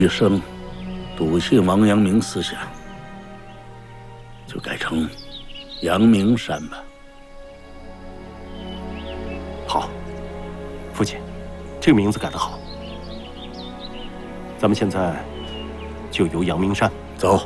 一生笃信王阳明思想，就改成阳明山吧。 好，父亲，这个名字改得好。咱们现在就游阳明山。 走。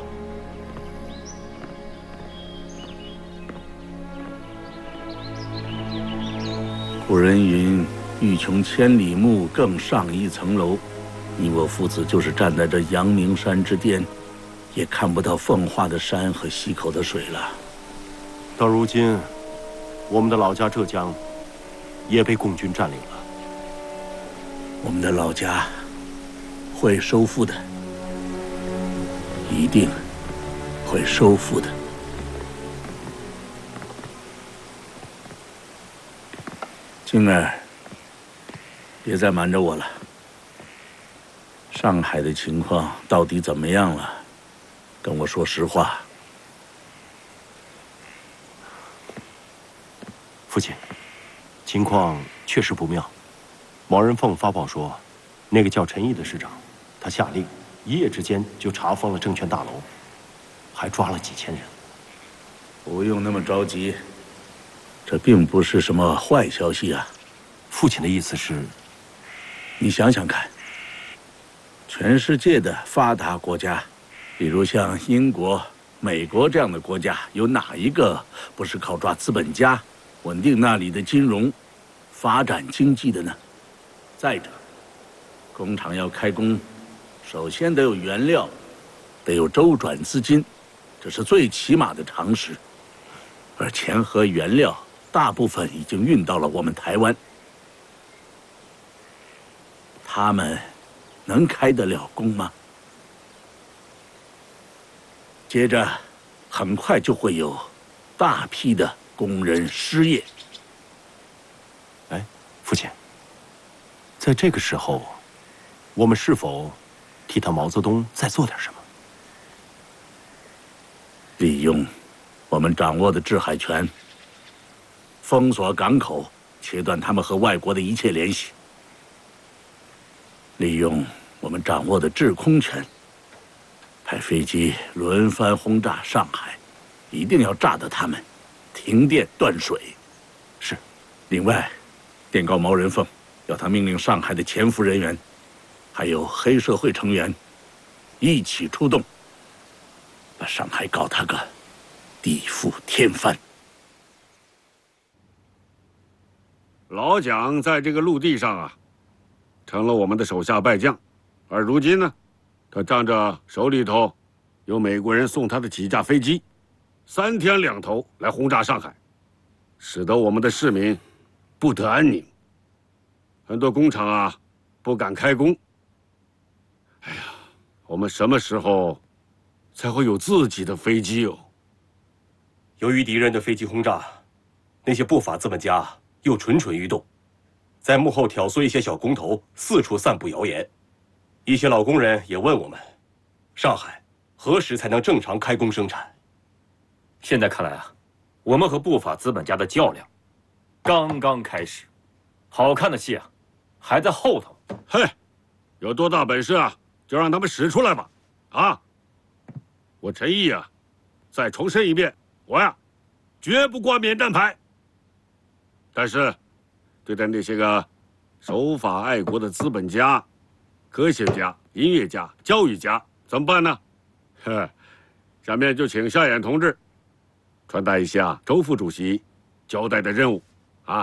古人云：“欲穷千里目，更上一层楼。”你我父子就是站在这阳明山之巅，也看不到奉化的山和溪口的水了。 到如今，我们的老家浙江也被共军占领了。 我们的老家会收复的，一定会收复的。静儿，别再瞒着我了。上海的情况到底怎么样了？跟我说实话。 父亲，情况确实不妙。毛人凤发报说，那个叫陈毅的市长，他下令一夜之间就查封了证券大楼，还抓了几千人。 不用那么着急，这并不是什么坏消息啊。 父亲的意思是， 你想想看，全世界的发达国家，比如像英国、美国这样的国家，有哪一个不是靠抓资本家，稳定那里的金融，发展经济的呢？再者，工厂要开工，首先得有原料，得有周转资金，这是最起码的常识。而钱和原料大部分已经运到了我们台湾，他们能开得了工吗？接着，很快就会有大批的工人失业。 哎，父亲，在这个时候，我们是否替他毛泽东再做点什么？ 利用我们掌握的制海权，封锁港口，切断他们和外国的一切联系。利用我们掌握的制空权，派飞机轮番轰炸上海，一定要炸得他们停电断水。 是。 另外，电告毛人凤，要他命令上海的潜伏人员，还有黑社会成员，一起出动，把上海搞他个地覆天翻。 老蒋在这个陆地上啊，成了我们的手下败将，而如今呢，他仗着手里头有美国人送他的几架飞机，3天2头来轰炸上海，使得我们的市民不得安宁。很多工厂啊不敢开工。哎呀，我们什么时候才会有自己的飞机哦？ 由于敌人的飞机轰炸，那些不法资本家又蠢蠢欲动，在幕后挑唆一些小工头，四处散布谣言。一些老工人也问我们，上海何时才能正常开工生产？ 现在看来啊，我们和不法资本家的较量刚刚开始，好看的戏啊还在后头。 嘿，有多大本事啊，就让他们使出来吧！啊，我陈毅啊，再重申一遍，我呀，绝不挂免战牌。但是，对待那些个守法爱国的资本家、科学家、音乐家、教育家，怎么办呢？下面就请夏衍同志传达一下周副主席交代的任务，啊。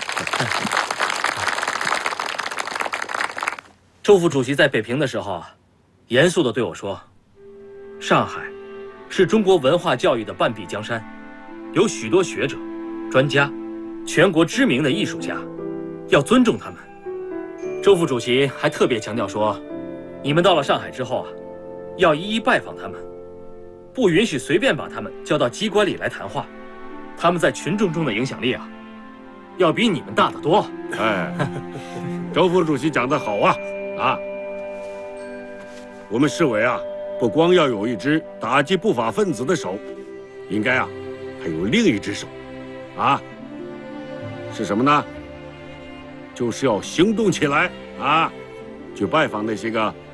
周副主席在北平的时候啊，严肃地对我说：“上海是中国文化教育的半壁江山，有许多学者、专家、全国知名的艺术家，要尊重他们。”周副主席还特别强调说：“你们到了上海之后啊，要一一拜访他们，不允许随便把他们叫到机关里来谈话。他们在群众中的影响力啊，要比你们大得多。” 哎，周副主席讲得好啊！啊，我们市委啊，不光要有一只打击不法分子的手，应该啊，还有另一只手，啊，是什么呢？就是要行动起来啊，去拜访那些个